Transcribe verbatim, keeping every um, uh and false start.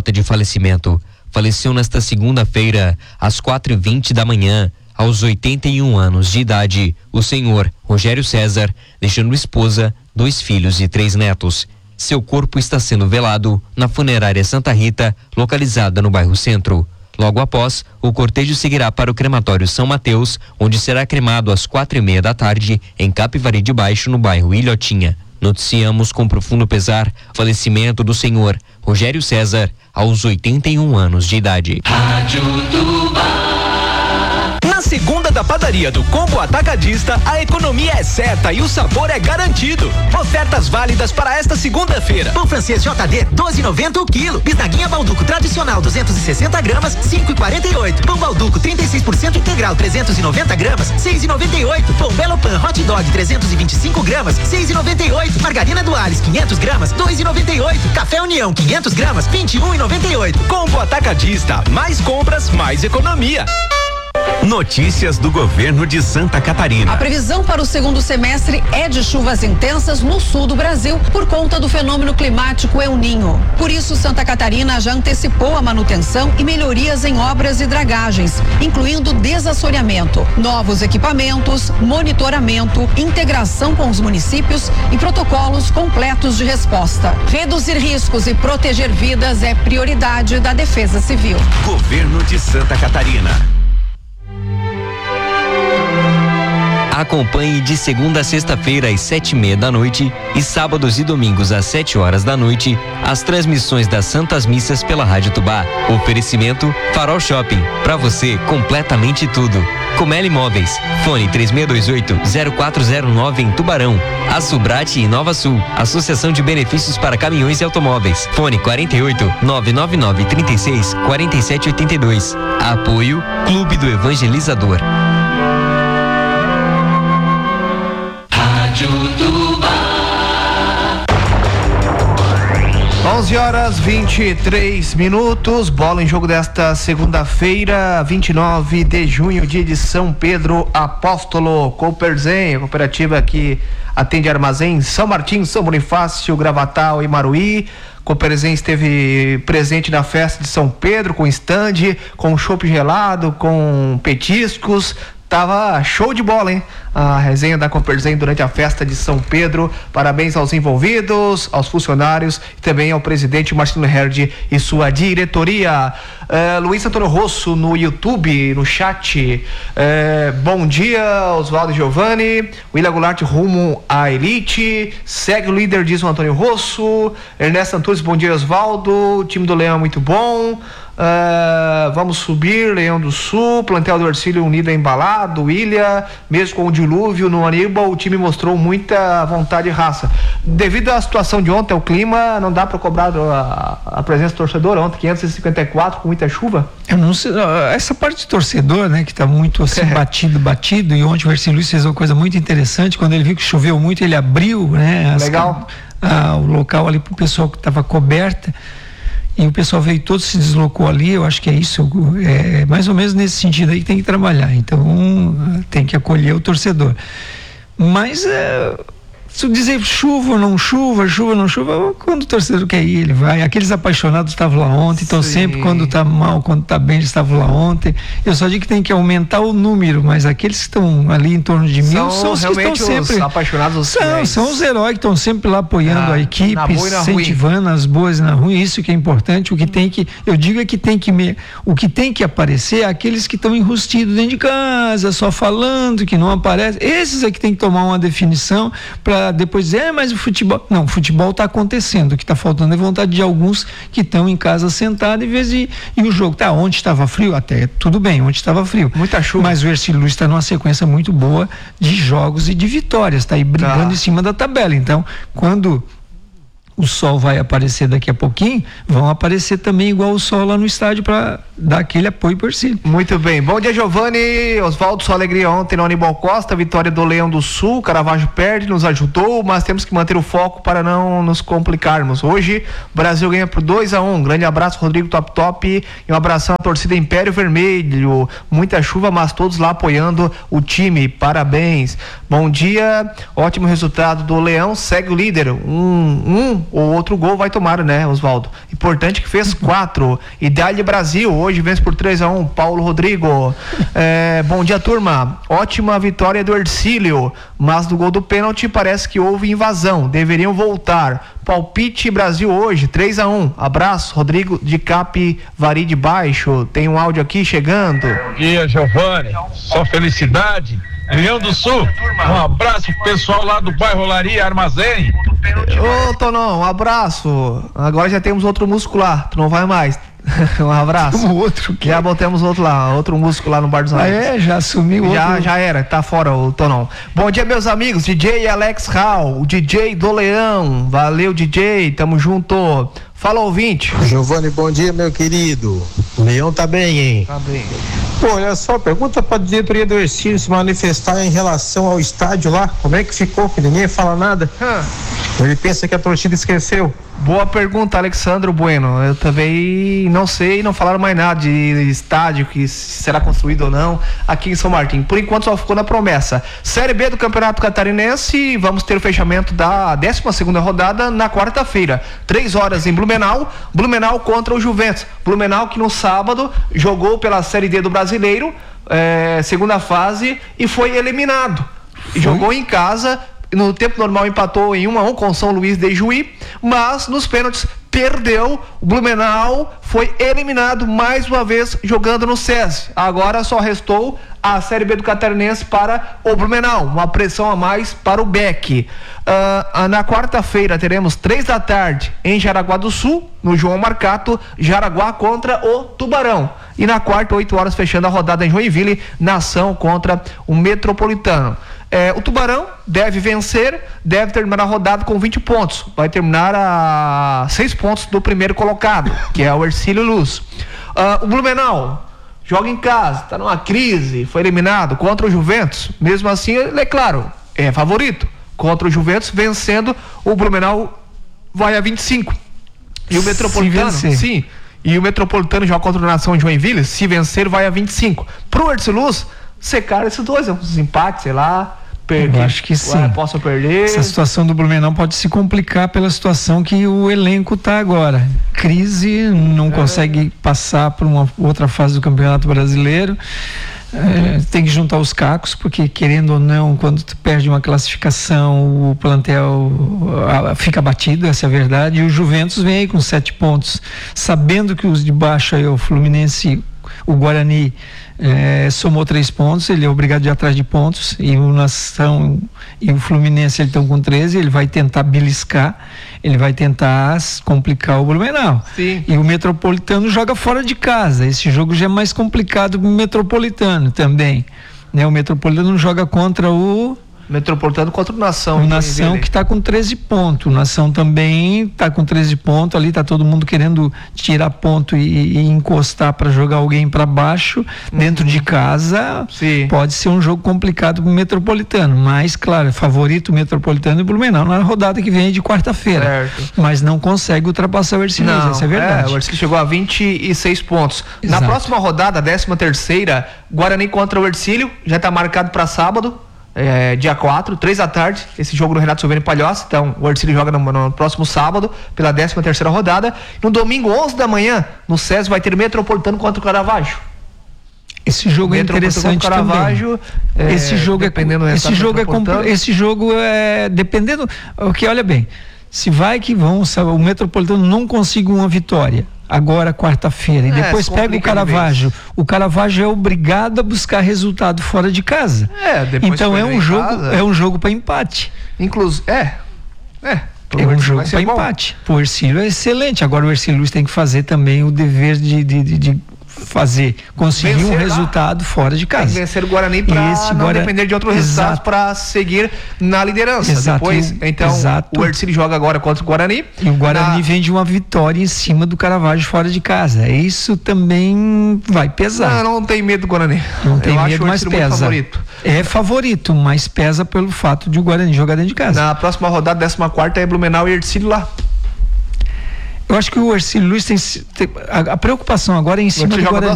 nota de falecimento. Faleceu nesta segunda-feira, às quatro e vinte da manhã, aos oitenta e um anos de idade, o senhor Rogério César, deixando esposa, dois filhos e três netos. Seu corpo está sendo velado na funerária Santa Rita, localizada no bairro Centro. Logo após, o cortejo seguirá para o crematório São Mateus, onde será cremado às quatro e meia da tarde, em Capivari de Baixo, no bairro Ilhotinha. Noticiamos com profundo pesar o falecimento do senhor Rogério César, aos oitenta e um anos de idade. Rádio Tubá. Na segunda da padaria do Combo Atacadista, a economia é certa e o sabor é garantido. Ofertas válidas para esta segunda-feira. Pão francês J D, doze e noventa o quilo. Bisnaguinha Balduco tradicional, duzentos e sessenta gramas, cinco e quarenta e oito. Pão Balduco trinta e seis por cento integral, trezentos e noventa gramas, seis e noventa e oito. Pão Belo Pan Hot Dog trezentos e vinte e cinco gramas, seis e noventa e oito. Margarina Duales quinhentas gramas, dois e noventa e oito. Café União quinhentas gramas, vinte e um e noventa e oito. Combo Atacadista, mais compras, mais economia. Notícias do governo de Santa Catarina. A previsão para o segundo semestre é de chuvas intensas no sul do Brasil por conta do fenômeno climático El Ninho. Por isso, Santa Catarina já antecipou a manutenção e melhorias em obras e dragagens, incluindo desassoreamento, novos equipamentos, monitoramento, integração com os municípios e protocolos completos de resposta. Reduzir riscos e proteger vidas é prioridade da Defesa Civil. Governo de Santa Catarina. Acompanhe de segunda a sexta-feira às sete e meia da noite e sábados e domingos às sete horas da noite as transmissões das Santas Missas pela Rádio Tubá. Oferecimento Farol Shopping, pra você completamente tudo. Comel Imóveis, fone três seis dois oito, zero quatro zero nove em Tubarão. A Subrate e Nova Sul, Associação de Benefícios para Caminhões e Automóveis, fone quarenta e oito, nove nove nove, trinta e seis, quarenta e sete oitenta e dois. Apoio Clube do Evangelizador. onze horas vinte e três minutos, bola em jogo desta segunda-feira, vinte e nove de junho, dia de São Pedro Apóstolo. Cooperzen, a cooperativa que atende armazém São Martinho, São Bonifácio, Gravatal e Maruí. Cooperzen esteve presente na festa de São Pedro com stand, com chopp gelado, com petiscos. Tava show de bola, hein? A resenha da Cooperzen durante a festa de São Pedro. Parabéns aos envolvidos, aos funcionários e também ao presidente Marcelo Herd e sua diretoria. É, Luiz Antônio Rosso no YouTube, no chat. É, bom dia, Oswaldo e Giovanni. William Goulart rumo à elite. Segue o líder, diz o Antônio Rosso. Ernesto Antunes, bom dia, Oswaldo. O time do Leão é muito bom. Uh, vamos subir, Leão do Sul, plantel do Ercílio unido é embalado, William, mesmo com o dilúvio no Aníbal, o time mostrou muita vontade e raça. Devido à situação de ontem, o clima, não dá para cobrar a, a presença do torcedor ontem, quinhentos e cinquenta e quatro com muita chuva? Eu não sei, essa parte do torcedor, né, que tá muito assim, é. batido, batido, e ontem o Ercílio fez uma coisa muito interessante, quando ele viu que choveu muito, ele abriu, né, as, Legal. A, a, o local ali pro pessoal que estava coberta. E o pessoal veio todo, se deslocou ali. Eu acho que é isso, é mais ou menos nesse sentido aí que tem que trabalhar. Então tem que acolher o torcedor. Mas é, se dizer chuva ou não chuva, chuva ou não chuva, quando o torcedor quer ir, ele vai. Aqueles apaixonados estavam lá ontem, então Sim. sempre quando está mal, quando está bem, eles estavam lá ontem. Eu só digo que tem que aumentar o número, mas aqueles que estão ali em torno de mil são, são os que estão sempre os apaixonados, os são, são os heróis que estão sempre lá apoiando ah, a equipe, incentivando as boas e na ruim. Isso que é importante. O que tem que, eu digo é que tem que me, o que tem que aparecer é aqueles que estão enrustidos dentro de casa, só falando, que não aparecem. Esses é que tem que tomar uma definição para depois dizer, é, mas o futebol, não, o futebol está acontecendo, o que está faltando é vontade de alguns que estão em casa sentados em vez de, e o jogo, tá, ontem estava frio, até tudo bem, ontem estava frio, muita chuva, mas o Ercílio Luz está numa sequência muito boa de jogos e de vitórias, está aí brigando tá. em cima da tabela, então, quando o sol vai aparecer daqui a pouquinho, vão aparecer também igual o sol lá no estádio para dar aquele apoio por si. Muito bem, bom dia, Giovanni. Oswaldo, sua alegria ontem no Aníbal Costa, vitória do Leão do Sul, Caravaggio perde, nos ajudou, mas temos que manter o foco para não nos complicarmos. Hoje o Brasil ganha por dois a um, grande abraço, Rodrigo Top Top, e um abração à torcida Império Vermelho, muita chuva, mas todos lá apoiando o time, parabéns. Bom dia, ótimo resultado do Leão, segue o líder, um, um o outro gol vai tomar, né, Oswaldo? Importante que fez quatro. Idade Brasil, hoje vence por três a um, Paulo Rodrigo. É, bom dia, turma. Ótima vitória do Hercílio, mas do gol do pênalti parece que houve invasão. Deveriam voltar. Palpite Brasil hoje, três a um. Abraço, Rodrigo de Capivari de Baixo. Tem um áudio aqui chegando. Bom dia, Giovanni. Só felicidade. Rio do Sul, um abraço pro pessoal lá do bairro Olaria Armazém. Ô, Tonão, um abraço. Agora já temos outro muscular, tu não vai mais. Um abraço. Como outro? Que... Já botamos outro lá, outro músculo lá no Bar dos Amigos. Ah, é? Já assumiu já, outro? Já era, tá fora o Tonão. Bom dia, meus amigos, D J Alex Hall, o D J do Leão. Valeu, D J, tamo junto. Fala, ouvinte. Giovanni, bom dia, meu querido. O Leão tá bem, hein? Tá bem. Pô, olha só, pergunta pra diretoria do Hercílio se manifestar em relação ao estádio lá. Como é que ficou? Que ninguém fala nada. Hum. Ele pensa que a torcida esqueceu. Boa pergunta, Alexandro Bueno. Eu também não sei, não falaram mais nada de estádio que será construído ou não aqui em São Martim. Por enquanto só ficou na promessa. Série B do Campeonato Catarinense, vamos ter o fechamento da décima segunda rodada na quarta-feira. Três horas em Blumenau, Blumenau contra o Juventus. Blumenau que no sábado jogou pela Série D do Brasileiro, é, segunda fase, e foi eliminado. Foi? Jogou em casa. No tempo normal empatou em um a um com São Luís de Juí, mas nos pênaltis perdeu. O Blumenau foi eliminado mais uma vez jogando no SESI. Agora só restou a Série B do Catarinense para o Blumenau, uma pressão a mais para o Beck. Uh, na quarta-feira teremos três da tarde em Jaraguá do Sul, no João Marcato, Jaraguá contra o Tubarão. E na quarta, oito horas, fechando a rodada em Joinville, Nação contra o Metropolitano. É, o Tubarão deve vencer, deve terminar a rodada com vinte pontos. Vai terminar a seis pontos do primeiro colocado, que é o Hercílio Luz. Uh, o Blumenau joga em casa, está numa crise, foi eliminado contra o Juventus. Mesmo assim, ele é claro, é favorito. Contra o Juventus, vencendo, o Blumenau vai a vinte e cinco. E o Metropolitano, sim. E o Metropolitano joga contra o Nação em Joinville, se vencer, vai a vinte e cinco. Pro Hercílio Luz, secar esses dois, uns empates, sei lá. Perder. Eu acho que sim. Ué, posso perder. Essa situação do Blumenau pode se complicar pela situação que o elenco está agora. Crise, não é. consegue passar para uma outra fase do Campeonato Brasileiro. É, tem que juntar os cacos, porque querendo ou não, quando tu perde uma classificação, o plantel a, fica batido, essa é a verdade. E o Juventus vem aí com sete pontos, sabendo que os de baixo aí, o Fluminense, o Guarani, É, somou três pontos, ele é obrigado a ir atrás de pontos, e o Nação e o Fluminense eles estão com treze, ele vai tentar beliscar, ele vai tentar complicar o Blumenau. Sim. E o Metropolitano joga fora de casa, esse jogo já é mais complicado para o Metropolitano também, né? O Metropolitano joga contra o Metropolitano contra o Nação. O Nação que está com treze pontos. O Nação também está com treze pontos. Ali está todo mundo querendo tirar ponto e, e encostar para jogar alguém para baixo. Uhum. Dentro de casa, sim, pode ser um jogo complicado para o Metropolitano. Mas, claro, favorito o Metropolitano e o Blumenau na rodada que vem de quarta-feira. Mas não consegue ultrapassar o Hercílio. Essa é verdade. É, o Hercílio chegou a vinte e seis pontos. Exato. Na próxima rodada, décima terceira, Guarani contra o Hercílio. Já está marcado para sábado. É, dia quatro, três da tarde, esse jogo do Renato Silveira em Palhoça. Então o Hercílio joga no, no próximo sábado pela décima terceira rodada. No domingo, onze da manhã, no SESI vai ter Metropolitano contra o Caravaggio. Esse jogo é interessante também. É, esse jogo é esse jogo é esse jogo é dependendo, porque olha bem, se vai que vão, o Metropolitano não consiga uma vitória agora quarta-feira, e depois é, pega o Caravaggio. O Caravaggio é obrigado a buscar resultado fora de casa. É, depois então é um jogo, casa. é um jogo para empate. Inclusive, é. É. É um jogo para empate. O Hercílio é excelente. Agora o Hercílio Luiz tem que fazer também o dever de, de, de, de fazer, conseguir vencer um resultado lá fora de casa. Tem que vencer o Guarani para não Guarani... depender de outros resultados para seguir na liderança. Exato. Depois, então, Exato. o Hercílio joga agora contra o Guarani. E o Guarani na... vem de uma vitória em cima do Caravaggio fora de casa. Isso também vai pesar. Não, não tem medo do Guarani. Não tem Eu medo, mas pesa. Favorito. É favorito, mas pesa pelo fato de o Guarani jogar dentro de casa. Na próxima rodada, décima quarta, é Blumenau e Hercílio lá. Eu acho que o Hercílio Luiz tem, tem a, a preocupação agora é em cima do Guarani.